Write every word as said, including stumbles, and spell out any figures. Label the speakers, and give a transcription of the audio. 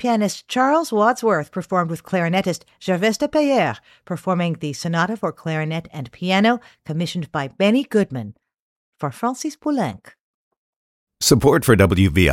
Speaker 1: Pianist Charles Wadsworth performed with clarinetist Gervais de Payer, performing the Sonata for Clarinet and Piano, commissioned by Benny Goodman, for Francis Poulenc.
Speaker 2: Support for W V